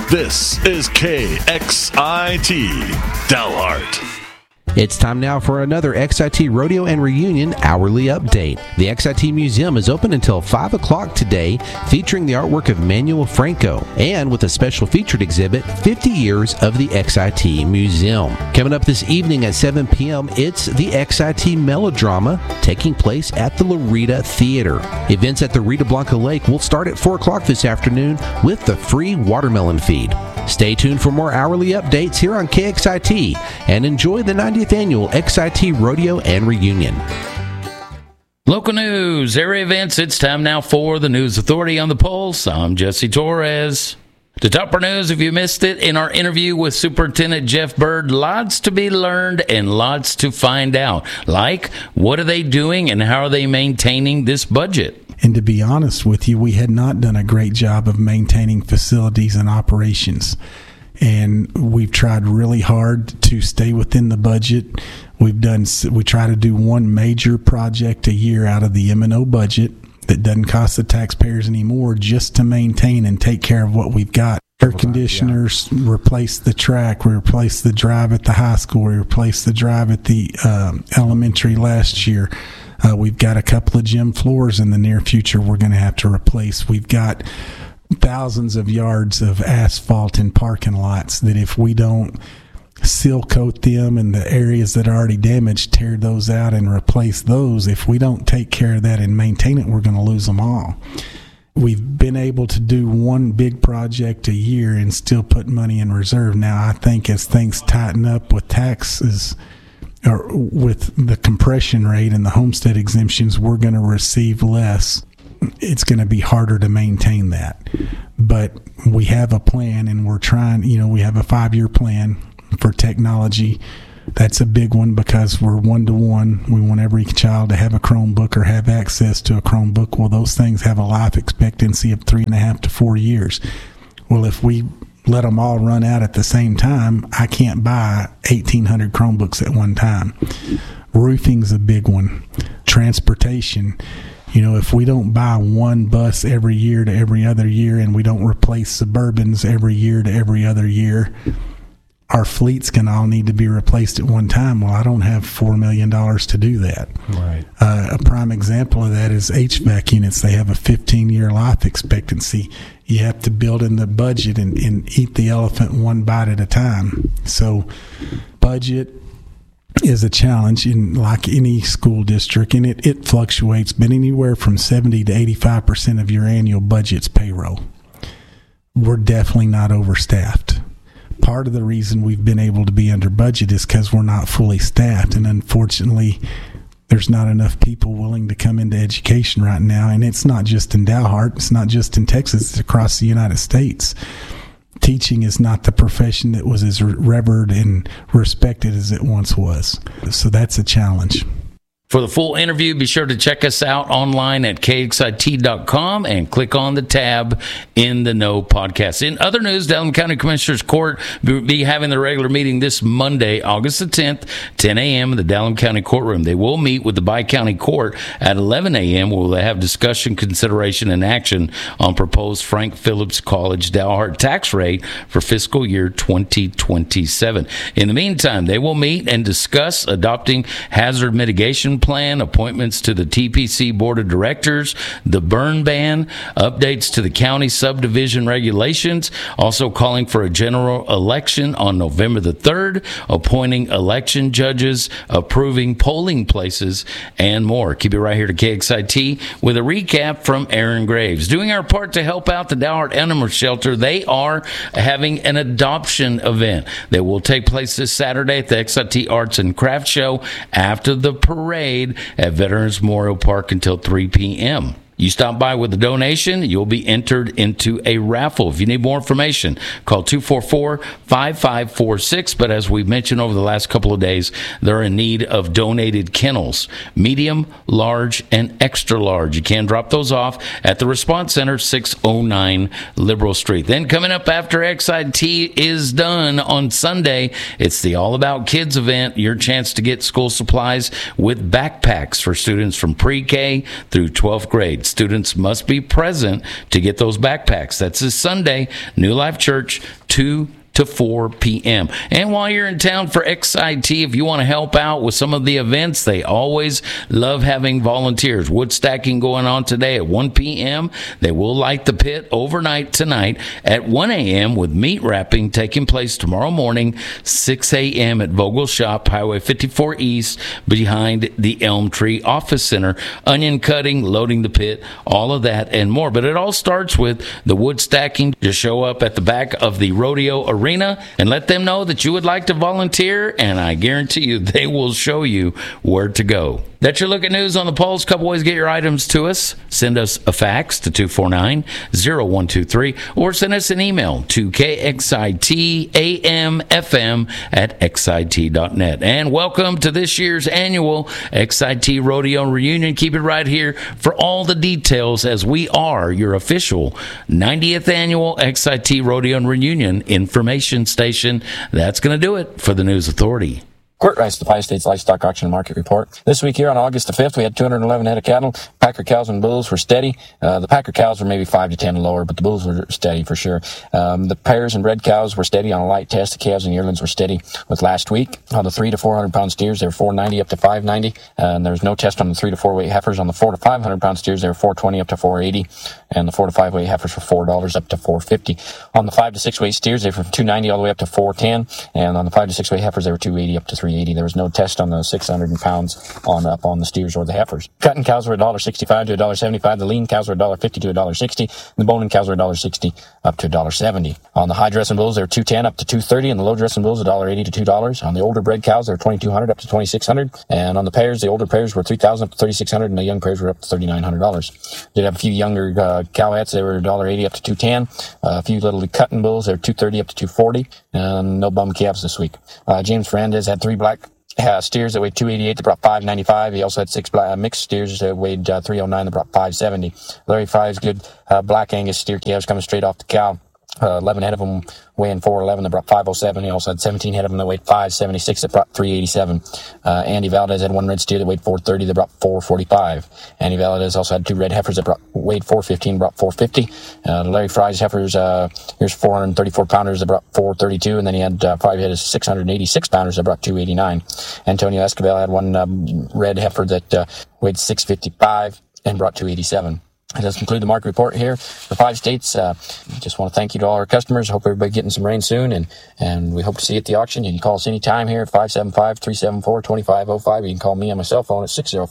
This is KXIT Dalhart. It's time now for another XIT Rodeo and Reunion Hourly Update. The XIT Museum is open until 5 o'clock today, featuring the artwork of Manuel Franco, and with a special featured exhibit, 50 Years of the XIT Museum. Coming up this evening at 7 p.m., it's the XIT Melodrama, taking place at the Loretta Theater. Events at the Rita Blanca Lake will start at 4 o'clock this afternoon with the free watermelon feed. Stay tuned for more hourly updates here on KXIT, and enjoy the 90th Annual XIT Rodeo and Reunion. Local news, area events, it's time now for the News Authority on the Pulse. I'm Jesse Torres. To top our news, if you missed it, in our interview with Superintendent Jeff Bird, lots to be learned and lots to find out. Like, what are they doing and how are they maintaining this budget? And to be honest with you, we had not done a great job of maintaining facilities and operations. And we've tried really hard to stay within the budget. We try to do one major project a year out of the M&O budget that doesn't cost the taxpayers any more, just to maintain and take care of what we've got. Air conditioners, replace the track, we replaced the drive at the high school, we replaced the drive at the elementary last year. We've got a couple of gym floors in the near future we're going to have to replace. We've got thousands of yards of asphalt in parking lots that if we don't seal coat them and the areas that are already damaged, tear those out and replace those, if we don't take care of that and maintain it, we're going to lose them all. We've been able to do one big project a year and still put money in reserve. Now, I think as things tighten up with taxes, or with the compression rate and the homestead exemptions, we're going to receive less. It's going to be harder to maintain that. But we have a plan, and we're trying, we have a 5-year plan for technology. That's a big one because we're 1-to-1. We want every child to have a Chromebook or have access to a Chromebook. Well, those things have a life expectancy of 3.5 to 4 years. Well, if we let them all run out at the same time, I can't buy 1,800 Chromebooks at one time. Roofing's a big one. Transportation. If we don't buy one bus every year to every other year, and we don't replace Suburbans every year to every other year, our fleet's going to all need to be replaced at one time. Well, I don't have $4 million to do that. Right. A prime example of that is HVAC units. They have a 15-year life expectancy. You have to build in the budget and eat the elephant one bite at a time. So budget is a challenge in like any school district, and it fluctuates, but anywhere from 70 to 85% of your annual budget's payroll. We're definitely not overstaffed. Part of the reason we've been able to be under budget is because we're not fully staffed, and unfortunately there's not enough people willing to come into education right now. And it's not just in Dalhart, it's not just in Texas, it's across the United States. Teaching is not the profession that was as revered and respected as it once was. So that's a challenge. For the full interview, be sure to check us out online at kxit.com and click on the tab In the Know podcast. In other news, Dallam County Commissioners Court will be having the regular meeting this Monday, August the 10th, 10 a.m. in the Dallam County Courtroom. They will meet with the Bi-County Court at 11 a.m. where they have discussion, consideration, and action on proposed Frank Phillips College Dalhart tax rate for fiscal year 2027. In the meantime, they will meet and discuss adopting hazard mitigation plan, appointments to the TPC Board of Directors, the burn ban, updates to the county subdivision regulations, also calling for a general election on November the 3rd, appointing election judges, approving polling places, and more. Keep it right here to KXIT with a recap from Aaron Graves. Doing our part to help out the Dalhart Animal Shelter, they are having an adoption event that will take place this Saturday at the XIT Arts and Crafts Show after the parade at Veterans Memorial Park until 3 p.m. You stop by with a donation, you'll be entered into a raffle. If you need more information, call 244-5546. But as we've mentioned over the last couple of days, they're in need of donated kennels, medium, large, and extra large. You can drop those off at the Response Center, 609 Liberal Street. Then coming up after XIT is done on Sunday, it's the All About Kids event, your chance to get school supplies with backpacks for students from pre-K through 12th grade. needed. Students must be present to get those backpacks. That's this Sunday, New Life Church, 2 to 4 p.m. And while you're in town for XIT, if you want to help out with some of the events, they always love having volunteers. Wood stacking going on today at 1 p.m. They will light the pit overnight tonight at 1 a.m. with meat wrapping taking place tomorrow morning, 6 a.m. at Vogel's Shop, Highway 54 East, behind the Elm Tree Office Center. Onion cutting, loading the pit, all of that and more. But it all starts with the wood stacking. Just show up at the back of the rodeo arena and let them know that you would like to volunteer, and I guarantee you they will show you where to go. That's your look at news on the pulse. Couple ways to get your items to us. Send us a fax to 249-0123 or send us an email to kxitamfm@xit.net. And welcome to this year's annual XIT Rodeo and Reunion. Keep it right here for all the details, as we are your official 90th annual XIT Rodeo and Reunion information station. That's going to do it for the News Authority. Quirt Rice, the Pie States Livestock Auction Market Report. This week here on August the 5th, we had 211 head of cattle. Packer cows and bulls were steady. The Packer cows were maybe 5 to 10 lower, but the bulls were steady for sure. The pairs and red cows were steady on a light test. The calves and yearlings were steady with last week. On the 3 to 400 pound steers, they were 490 up to 590. And there was no test on the 3 to 4 weight heifers. On the 4 to 500 pound steers, they were 420 up to 480. And the 4 to 5 weight heifers were $4 up to 450. On the 5 to 6 weight steers, they were from 290 all the way up to 410. And on the 5 to 6 weight heifers, they were 280 up to 380. There was no test on the 600 pounds up on the steers or the heifers. Cutting cows were $1.65 to $1.75. The lean cows were $1.50 to $1.60. The boning cows were $1.60 up to $1.70. On the high dressing bulls, they were $2.10 up to $2.30, and the low dressing bulls $1.80 to $2. On the older bred cows, they were $2,200 up to $2,600. And on the pairs, the older pairs were $3,000 up to $3,600, and the young pairs were up to $3,900. Did have a few younger cowettes. They were $1.80 up to $2.10. A few little cutting bulls, they were $2.30 up to $2.40. And no bum calves this week. James Fernandez had 3 black steers that weighed 288 that brought 595. He also had 6 mixed steers that weighed 309 that brought 570. Larry Fry's good black Angus steer calves coming straight off the cow. 11 head of them weighing 411 that brought 507. He also had 17 head of them that weighed 576 that brought 387. Andy Valdez had 1 red steer that weighed 430 that brought 445. Andy Valdez also had 2 red heifers that weighed 415 brought 450. Larry Fry's heifers, here's 434 pounders that brought 432, and then he had 5 head of 686 pounders that brought 289. Antonio Escobar had 1 red heifer that weighed 655 and brought 287. That does conclude the market report here for 5 states. Just want to thank you to all our customers. Hope everybody getting some rain soon, and we hope to see you at the auction. You can call us anytime here at 575-374-2505. You can call me on my cell phone at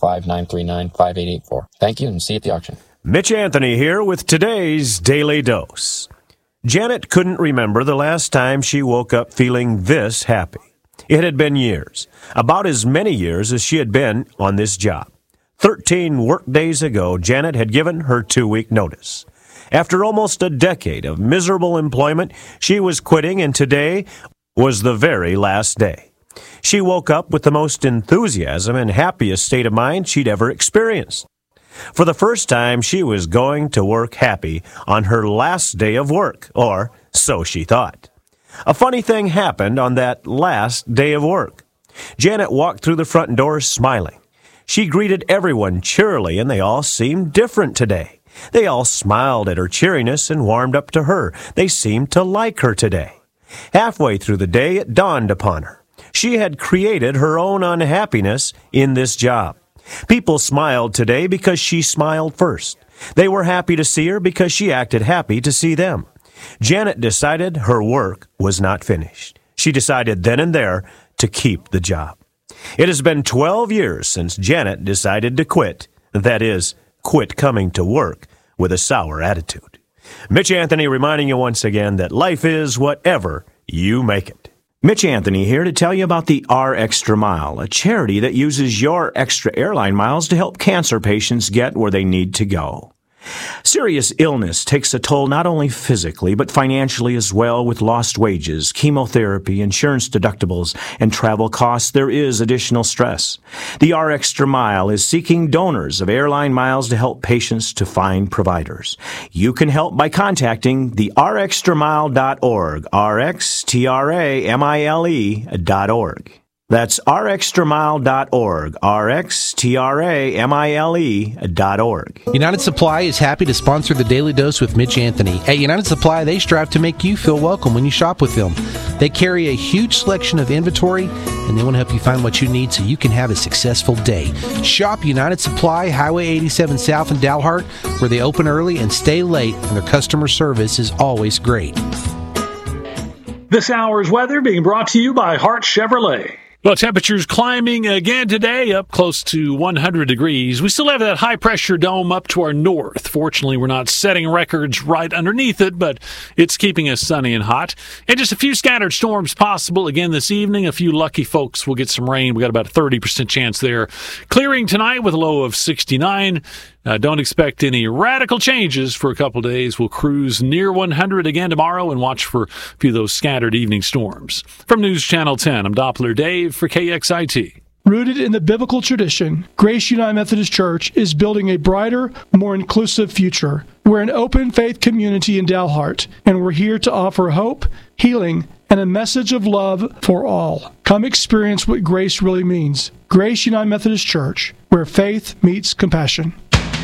605-939-5884. Thank you, and see you at the auction. Mitch Anthony here with today's Daily Dose. Janet couldn't remember the last time she woke up feeling this happy. It had been years, about as many years as she had been on this job. 13 work days ago, Janet had given her 2-week notice. After almost a decade of miserable employment, she was quitting, and today was the very last day. She woke up with the most enthusiasm and happiest state of mind she'd ever experienced. For the first time, she was going to work happy on her last day of work, or so she thought. A funny thing happened on that last day of work. Janet walked through the front door smiling. She greeted everyone cheerily, and they all seemed different today. They all smiled at her cheeriness and warmed up to her. They seemed to like her today. Halfway through the day, it dawned upon her. She had created her own unhappiness in this job. People smiled today because she smiled first. They were happy to see her because she acted happy to see them. Janet decided her work was not finished. She decided then and there to keep the job. It has been 12 years since Janet decided to quit. That is, quit coming to work with a sour attitude. Mitch Anthony reminding you once again that life is whatever you make it. Mitch Anthony here to tell you about the R Extra Mile, a charity that uses your extra airline miles to help cancer patients get where they need to go. Serious illness takes a toll not only physically, but financially as well. With lost wages, chemotherapy, insurance deductibles, and travel costs, there is additional stress. The R Extra Mile is seeking donors of airline miles to help patients to find providers. You can help by contacting the rxtramile.org, rxtramile.org. That's rxtramile.org, rxtramile.org. United Supply is happy to sponsor the Daily Dose with Mitch Anthony. At United Supply, they strive to make you feel welcome when you shop with them. They carry a huge selection of inventory, and they want to help you find what you need so you can have a successful day. Shop United Supply, Highway 87 South in Dalhart, where they open early and stay late, and their customer service is always great. This hour's weather being brought to you by Hart Chevrolet. Well, temperatures climbing again today, up close to 100 degrees. We still have that high-pressure dome up to our north. Fortunately, we're not setting records right underneath it, but it's keeping us sunny and hot. And just a few scattered storms possible again this evening. A few lucky folks will get some rain. We got about a 30% chance there. Clearing tonight with a low of 69. Don't expect any radical changes for a couple days. We'll cruise near 100 again tomorrow and watch for a few of those scattered evening storms. From News Channel 10, I'm Doppler Dave for KXIT. Rooted in the biblical tradition, Grace United Methodist Church is building a brighter, more inclusive future. We're an open faith community in Dalhart, and we're here to offer hope, healing, and a message of love for all. Come experience what grace really means. Grace United Methodist Church, where faith meets compassion.